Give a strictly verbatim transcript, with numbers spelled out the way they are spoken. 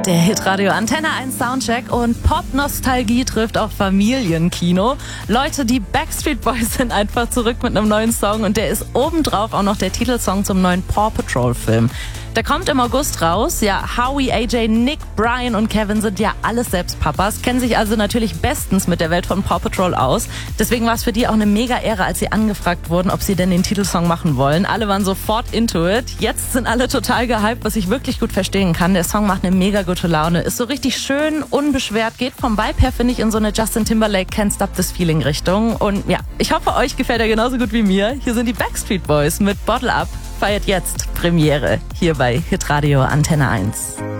Der Hitradio Antenne eins Soundcheck und Pop-Nostalgie trifft auch Familienkino. Leute, die Backstreet Boys sind einfach zurück mit einem neuen Song und der ist obendrauf auch noch der Titelsong zum neuen Paw Patrol Film. Der kommt im August raus. Ja, Howie, A J, Nick, Brian und Kevin sind ja alles selbst Papas, kennen sich also natürlich bestens mit der Welt von Paw Patrol aus. Deswegen war es für die auch eine mega Ehre, als sie angefragt wurden, ob sie denn den Titelsong machen wollen. Alle waren sofort into it. Jetzt sind alle total gehypt, was ich wirklich gut verstehen kann. Der Song macht eine mega gute Laune, ist so richtig schön, unbeschwert, geht vom Vibe her, finde ich, in so eine Justin Timberlake Can't Stop This Feeling Richtung. Und ja, ich hoffe, euch gefällt er genauso gut wie mir. Hier sind die Backstreet Boys mit Bottle Up. Feiert jetzt Premiere hier bei Hitradio Antenne eins.